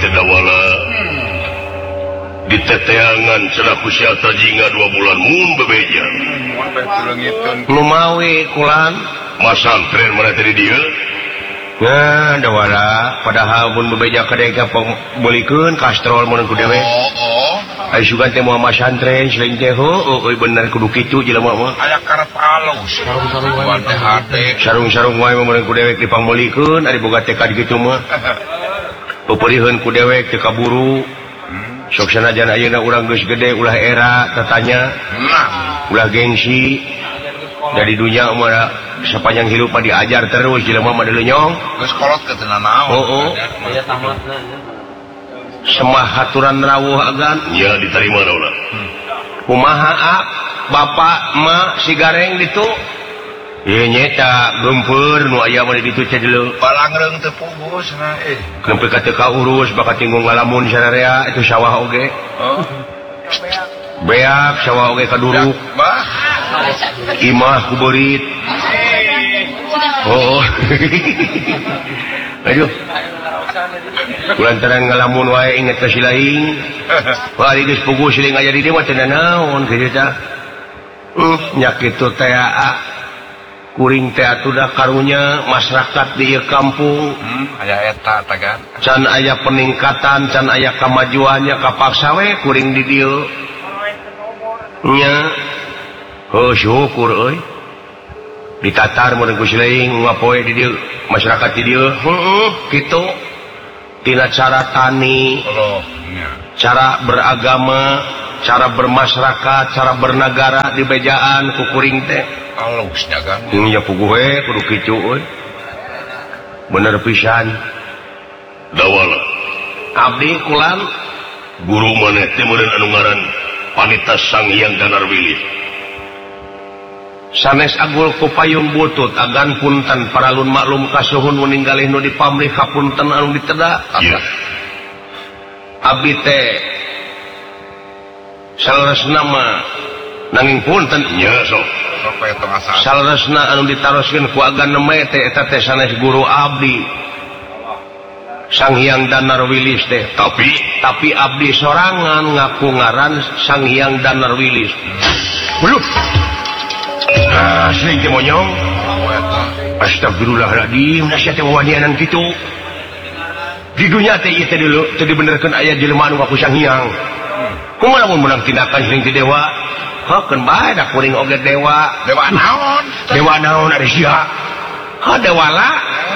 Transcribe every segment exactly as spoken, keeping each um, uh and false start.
tedawala di teteangan cenah kusia tajinga dua bulan mun bebeja lumawi kulan masantren mana tadi dia nah dawala padahal mun bebeja kadeka bolikeun kastrol mun ku dewe oh oh ai sugan teh moal masantren selain teh heuh euy bener kudu kitu jelema mah aya karep alus sarung-sarung teh hate sarung-sarung wae mun ku dewek dipangbolikeun ari boga tekad kitu mah peupeuriheun ku dewek teu kaburu sok sanajan ayeuna urang geus gede ulah era tatanya ulah gengsi dari dunia mah sepanjang hidup mah diajar terus jelema mah deulenyong geus kolot ke teu naon heuh aya tamatna semah haturan rawuh agan ya diterima daula kumaha a bapak ma si gareng ditu ieu nyeta geumpeur nu aya mah ditu teh deuleu balangreung teu pugus na eh nempi ka teu kaurus bakal tinggung ngalamun sararea itu sawah oge oh beak sawah oge kaduruk bah imah kuberit oh aduh kulantaran ngalamun wae inget ka si laing wah geus puguh siling aya di dieu mah teu naon kitu tah uh nya kitu teh aa kuring teh atuh da karunya masyarakat di ieu kampung hmm, aya eta tagan can aya peningkatan can aya kamajuannya kapaksa we kuring di dieu nya heuh syukur euy ditatar mun ku si laing ngapoe di dieu masyarakat di dieu heuh kitu tina cara tani cara beragama cara bermasyarakat cara bernegara di bejaan ku kuring teh alus dagang nya puguh we kudu kitu euy bener pisan dawala abdi kulan guru maneh teh meureun anu ngaran Panita Sang Hyang Danarwili sanes agul ku payung butut agan punten paralun maklum kasuhun meninggalih nu di pamrih kapunten anu diteda iya abdi teh saleresna mah nanging punten nya sok sampai tengah saat saleresna anu ditaroskeun ku agan neme teh eta teh sanes guru abdi Sang Hyang Danarwilis teh tapi tapi abdi sorangan ngaku ngaran Sang Hyang Danarwilis belum nah sering teh monyong astagfirullahaladzim nasihat teh wawanianan kitu di dunia teh ieu teh deuleu teu dibenerkeun aya jelema anu ngaku Sang Hyang kumaha lamun meunang tindakan sering teh dewa heukeun bae da kuring oge dewa dewa naon dewa naon ari sia ha dewala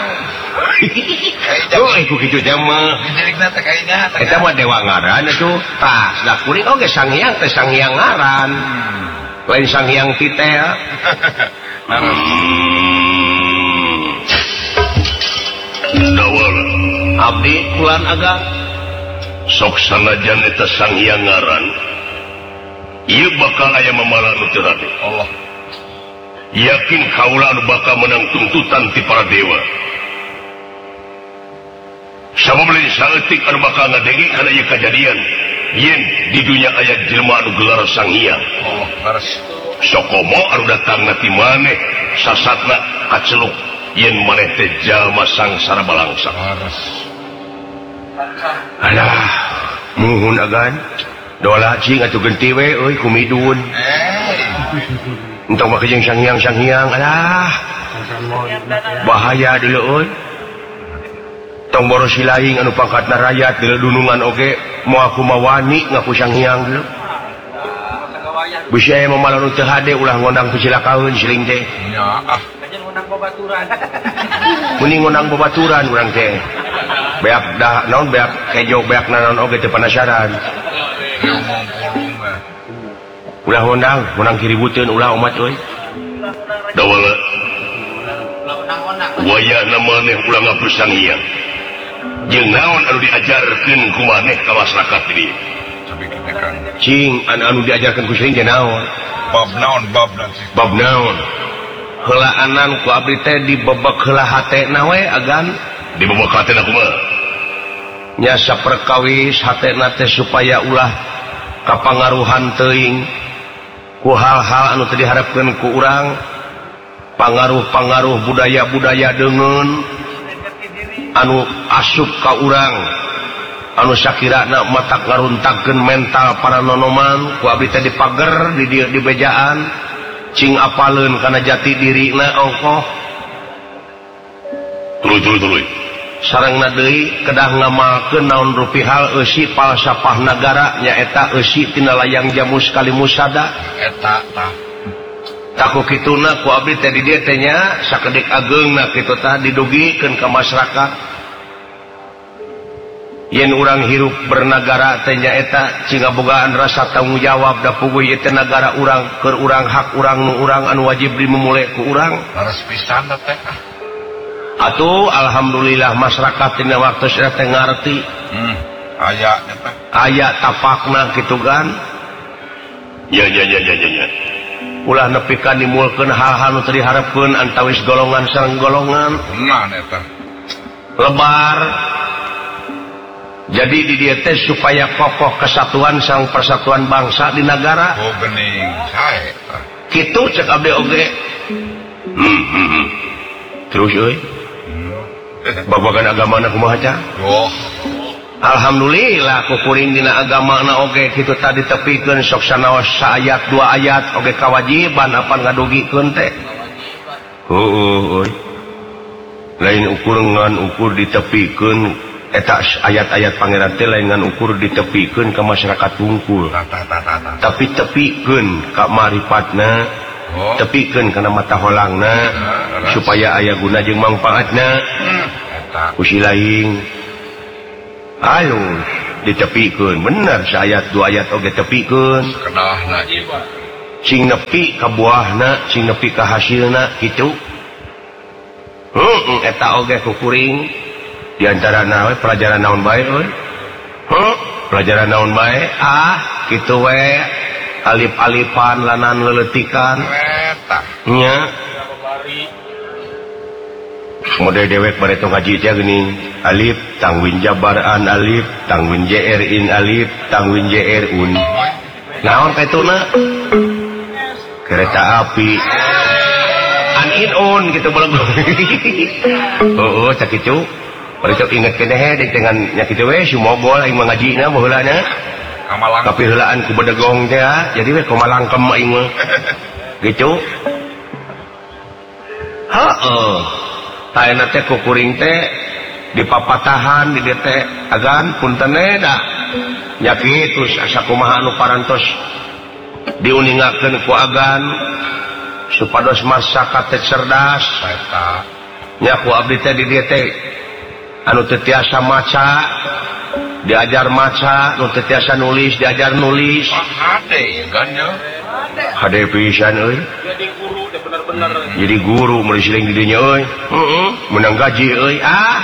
oh iku kitu teh mah didirigna teh kayaknya eta mah dewa ngaran atuh tah da kuring oge Sang Hyang teh Sang Hyang ngaran lain Sang Hyang titeh dawala abdi kulan agang sok sanajan eta Sang Hyang ngaran ieu bakal aya mamala nu teu rade Allah yakin kaula anu bakal menang tuntutan ti para dewa sabab lain saeutik anu bakal ngadenge kana ieu kajadian yen di dunia aya jelema anu gelar Sang Hyang Allah laras sokomo anu datang ti maneh sasatna kaceluk yen maneh teh jalma sangsara balangsa laras alah muhun agan dola cing atuh genti we euy kumidun eh entong make jeung Sang Hyang Sang Hyang alah bahaya deuleu euy tong boros si laing anu pangkatna rakyat deuleu dunungan oge moal kumaha wani ngaku Sang Hyang deuleu bisa aya mamalah nu teu hade ulah ngondang kecilakaeun siling teh nya ah mending ngondang babaturan urang teh beak dah naon beak kejo beak naon oge teu penasaran ulah ngondang ngondang kiributeun ulah umat euy dawala wayahna maneh ulah ngaku Sang Hyang jeung naon anu diajarkeun ku maneh ka masyarakat ieu sampai kita kan cing anu, anu diajarkeun ku sing teh naon bab naon bab nanti bab naon heulaanan ku abdi teh dibebek heula hatena we agan dibebek hatena kumaha nya saperkawis hatena teh supaya ulah kapangaruhan teuing ku hal-hal anu teu diharapkeun ku urang pangaruh-pangaruh budaya-budaya deungeun anu asup ka urang anu sakirana matak ngaruntakeun mental para nonoman ku abdi teh dipager di dieu di bejaan cing apaleun kana jati dirina ongkoh tuluy tuluy tuluy sarengna deui kedah ngamalkeun naon rupihal eusi palsafah nagara nyaeta eusi tina layang jamu sekali musada eta tah taku kituna ku abdi teh di dieu teh nya sakedik ageungna kitu tah didugikeun ka masyarakat yen urang hirup bernagara teh nyaeta cinga bogaan rasa tanggung jawab da puguh ieu teh nagara urang keur urang hak urang nu urang anu wajib dimulai ku urang harus pisan teh atuh alhamdulillah masyarakat tina waktu saya teh ngarti hmm aya eta aya tapakna kitu kan ya ya ya ya ya ya ulah nepi ka nimulkeun hal-hal nu teu diharepkeun antawis golongan sareng golongan nah eta lebar jadi di dieu teh supaya kokoh kesatuan sareng persatuan bangsa di negara oh geuning sae kitu cek abdi oge hmm hmm, hmm. terus euy babagan agamana kumaha ca oh alhamdulillah kukuring dina agamana oge kitu tadi tepikeun sok sanaos saayat dua ayat oge kawajiban apa ngadugikeun teh heueuh euy lain ukur ngan ukur ditepikeun eta ayat-ayat pangeran teh lain ngan ukur ditepikeun ka masyarakat bungkul tapi tepikeun ka marifatna oh tepikeun kana mata holangna supaya aya guna jeung mangpaatna eta usi lain halus ditepikeun bener saayat dua ayat oge tepikeun kenahna ieu cing nepi ka buahna cing nepi ka hasilna kitu heuh eta oge kukuring di antarana we pelajaran naon bae euy heuh pelajaran naon bae ah kitu we alif-alifan lanan leletikan eta nya model dewek bare tong ngaji teh geuning alif tangwin jabaran alif tangwin jr in alif tangwin jr un naon kaituna kereta api an in on gitu belum oh cak kitu bari cok inget keneh deui dengan nya kitu we sumogol aing mangajina baheula nya kamalang tapi heulaan ku bedegong teh jadi we kumalangkem aing mah gitu heueuh taena teh kukuring teh di papatahan di dieu teh agan punten da nya kitu sakumaha anu parantos diuningakeun ku agan supados masyarakat teh cerdas eta nya ku abdi teh di dieu teh anu teu tiasa maca diajar maca nu teu tiasa nulis diajar nulis hade gannya hade pisan euy jadi guru deh bener-bener jadi guru meuli siling di dinya euy heeh menang gaji euy ah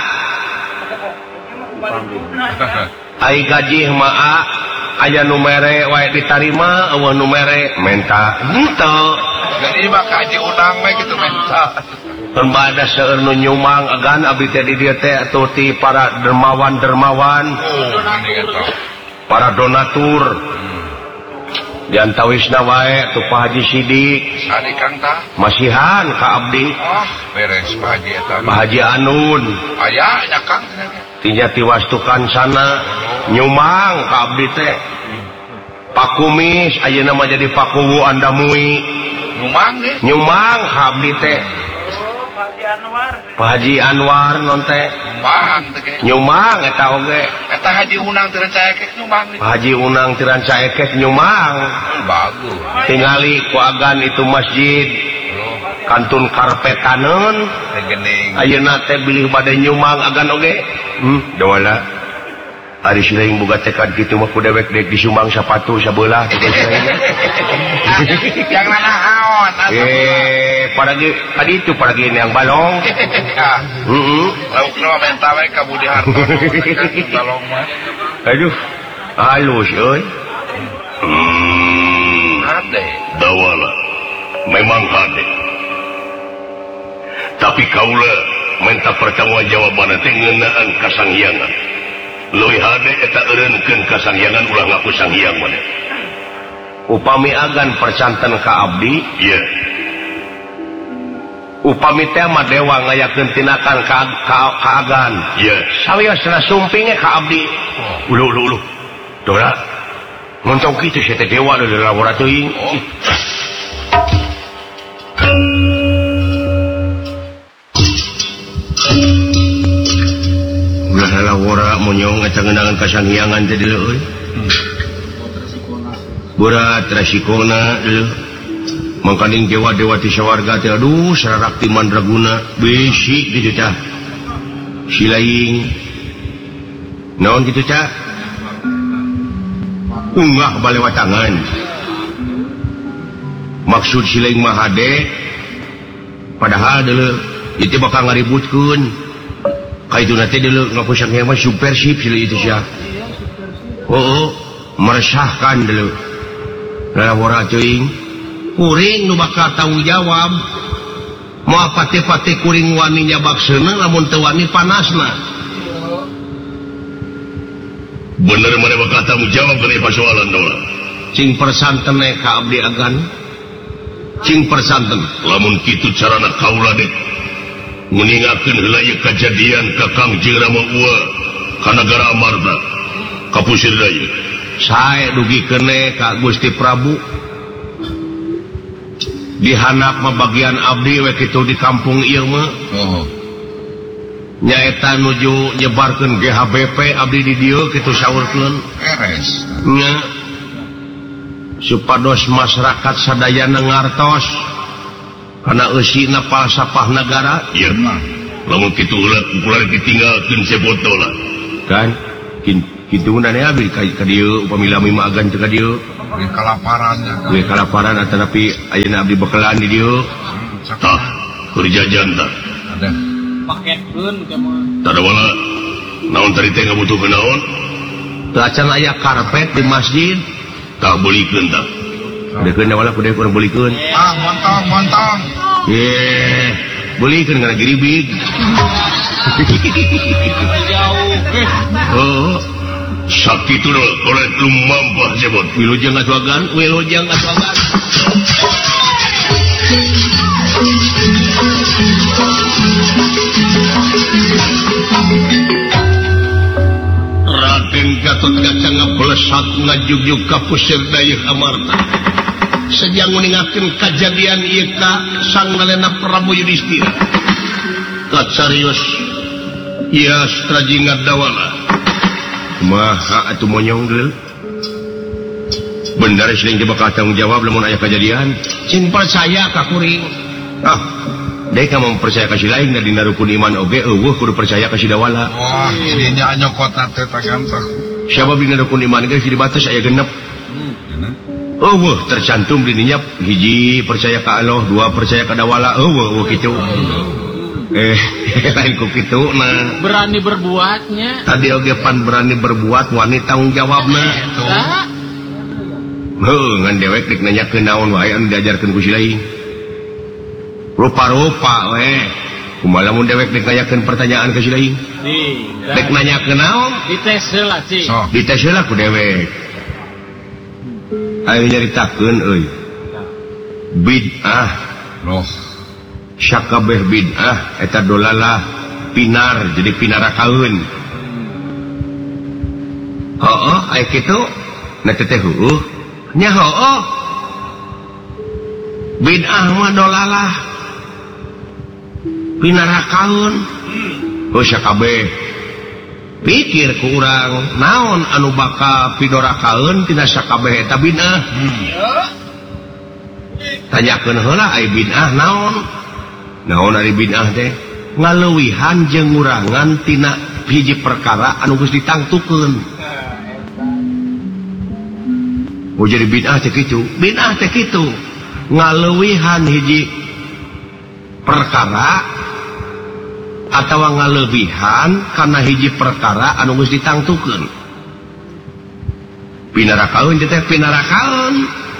ai gaji mah aya nu mere wae ditarima eueuh nu mere menta henteu jadi maka aji unang we kitu menta pembada seueur nu nyumang agan abdi teh di dieu teh atuh ti para dermawan-dermawan oh geuning eta para donatur diantawisna wae tu Pak Haji Sidik sadikang tah masihan ka abdi oh beres Pak Haji eta Pak Haji Anun aya nya Kang tinya tiwastukan sana nyumang ka abdi teh Pak Kumis ayeuna mah jadi Pak Kuwu Andamui nyumang ge nyumang ka abdi teh Pak Haji Anwar non teh nyumang teh ge nyumang eta oge eta Haji Unang teu caekek nyumang Pak Haji Unang tiran caekek nyumang bagus tingali ku agan itu masjid kantun karpetaneun teh geuning ayeuna teh bilih bade nyumang agan oge hmm dawala ari sileung boga tekad kitu mah ku dewek dek disumbang sapatu sabelah teh yang naon eh paragi tadi itu paragi yang balong heeh lauk nu menta we ka Budi Hartono balong mah aduh halus euy hmm hade dawala memang hade tapi kaula minta pertanggungjawaban teh ngeunaan kasangyangan leuwih hade eta eureunkeun kasangyangan ulah ngaku sanghyang maneh upami agan percanten ka abdi iya upami teh mah dewa ngayakeun tinakan ka kaagan Iya sawiosna sumpingnya ka abdi ulu ulu ulu dora ngontong kitu sia teh dewa di laboratorium ulah labora monyong eta ngeundangan kasanghiangan teh deuleu euy berat resikona deuleu mangkaning dewa-dewa ti sawarga teh aduh sararakti mandraguna bisi kitu tah silaing naon kitu tah unggah balewatangan maksud silaing mah hade padahal deuleu itu bakal ngaributkeun kaituna teh deuleu ngapusang mah subversif silaing itu sia oh meresahkan deuleu laboratorium kuring nu bakal tanggung jawab mau pate-pate kuring wani nyabak seuneu lamun teu wani panasna bener mana bakal tanggung jawab dari persoalan doa cing persanten ka abdi agan cing persanten lamun kitu carana kaula dek nguningakeun heula ieu kajadian ka Kang Jeung Rama Ua ka nagara Amarta ka pusir daya sae dugikeun ka Gusti Prabu dihanap mah bagian abdi we kitu di kampung ieu mah Oh. nyaeta nuju nyebarkeun G H B P abdi di dieu kitu saurkeun Beres. nya supados masyarakat sadayana ngartos kana eusina falsafah negara iya lamun kitu heula kumpulan ditinggalkeun seboto lah kan kitu na abdi ka dieu upami lami mah agan teu ka dieu Di kelaparannya. we kalaparan tapi ayeuna abdi bekelan di dieu tah kerjajan tah Ada. paketkeun teh mah tada wala naon tadi teh ngabutuhkeun naon teu acan aya karpet di masjid tah beulikeun tah dekeun wala kudu urang beulikeun Ah, montong, montong. ye beulikeun kana giribig jauh oh sakitu do oleh lumampah sebot wilujeng atuagan wilujeng atuagan Raden Gatot Kaca ngablesat ngajugjug ka pusir dayeuh Amarta sejang nguningakeun kajadian ieu ka sang nalena Prabu Yudhistira kacarios ieu straji ngadawala maha atuh monyong deul bener sering bakal tanggung jawab lamun aya kejadian cing percaya ka kuring ah deui ka mempercaya ka si lain dina rukun iman oge eueuh kudu percaya ka si dawala Wah, ini nya nyokota teh tagantah. sabab dina rukun iman ge di batas aya genep eueuh tercantum dininya hiji percaya ka Allah dua percaya ka dawala eueuh eueuh kitu eh lain ku kitu nah berani berbuatnya tadi oge pan berani berbuat wani tanggung jawabna tah heuh ngan dewek dik nanyakeun naon wae anu diajarkeun ku si lain rupa-rupa we kumaha lamun dewek dik nanyakeun pertanyaan ka si lain nih dek nanyakeun naon dites heula cing So, dites heula ku dewek aya nyaritakeun euy bid'ah loh. syakabeh bid'ah eta dolalah pinar jadi pinarakaeun heuh aya kitu na teh heuh nya heuh bid'ah mah dolalah pinarakaeun oh syakabeh pikir ku urang naon anu bakal pidorakaeun tina sakabeh eta bid'ah tanyakeun heula aya bid'ah naon naon ari bid'ah teh ngaleuwihan jeung ngurangan tina hiji perkara anu geus ditangtukeun oh jadi bid'ah teh kitu bid'ah teh kitu ngaleuwihan hiji perkara atawa ngalebihan kana hiji perkara anu geus ditangtukeun pinarakaeun teh pinarakaeun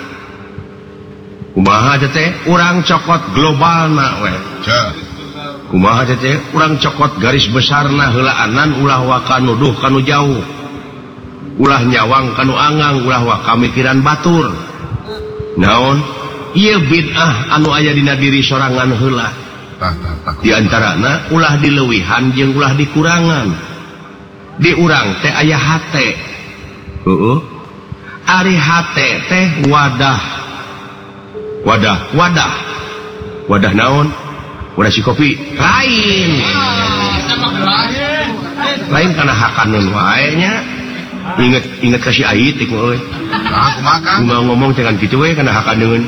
kumaha teh urang cokot globalna we Ja. kumaha teh urang cokot garis besarna heulaanan ulah wa kanu duh kanu jauh ulah nyawang kanu angang ulah wa kamikiran batur naon ieu bid'ah anu aya dina diri sorangan heula di antarana ulah dilewihan jeung ulah dikurangan. Di urang teh aya hate. Heeh. Ari hate teh wadah. Wadah, wadah. Wadah naon? Wadah si kopi. Lain. Lain kana hakaneun wae nya. Ingat ingat kasih ait tik euy. Aku makan. Ngomong dengan gitu we kana hakaneun.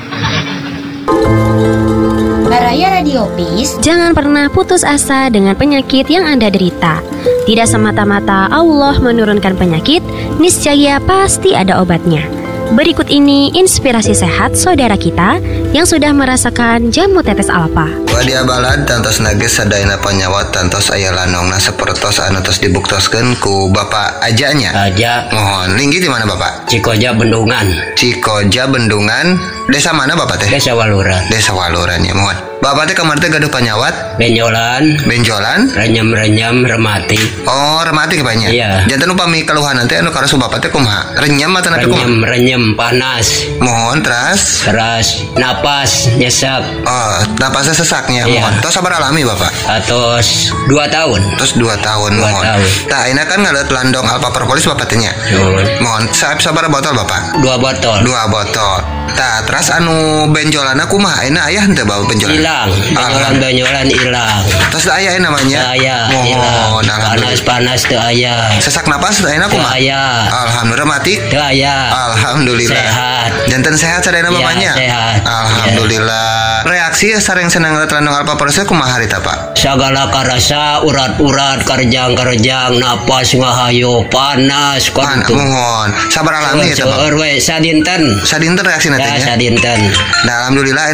Baraya Radio Peace. Jangan pernah putus asa dengan penyakit yang Anda derita. Tidak semata-mata Allah menurunkan penyakit, niscaya pasti ada obatnya. Berikut ini inspirasi sehat saudara kita yang sudah merasakan jamu tetes alfa. Wadia balad tantos nages sadayana panyawat tantos aya lanongna sapertos anu tos dibuktoskeun ku Bapak Ajanya. Aja. Mohon linggi di mana Bapak? Cikoja Bendungan. Cikoja Bendungan. Desa mana Bapak teh? Desa Waluran. Desa Waluran ya mohon. Bapak teh kamar teh gaduh panyawat? Benjolan. Benjolan? Renyam-renyam remati. Oh, remati banyak. Iya. Janten upami keluhan nanti anu karos Bapak teh kumaha? Renyam atau nanti kumaha? Renyam, renyam panas. Mohon teras. Teras napas nyesek. Oh, napasnya sesaknya. Iya. Mohon. Tos sabar alami Bapak. Atos dua tahun. Terus dua tahun Dua mohon. tahun. Tah ini kan ngalet landong alpa propolis Bapak tanya. Mohon. Mohon. Saab sabar botol Bapak. Dua botol. Dua botol. Tah terus anu benjolanna kumaha? Ayeuna aya henteu bawa benjolan? Hilang. Benjolan-benjolan hilang. Terus aya namanya? Aya. Mohon. Panas-panas teu aya. Sesak napas ayeuna Teu kumaha? aya. Alhamdulillah mati. Teu aya. Alhamdulillah. Sehat. Janten sehat sadayana Ya, mamanya. sehat. Alhamdulillah. Reaksi sareng senang ngeliat landong alpa propolis kumaha harita Pak? Sagala karasa urat-urat karjang-karjang napas ngahayu panas Pan, kudu. mohon. Sabar alami ya Pak. Seueur we sadinten. Sadinten reaksi Ya nantinya. sadinten. Nah, alhamdulillah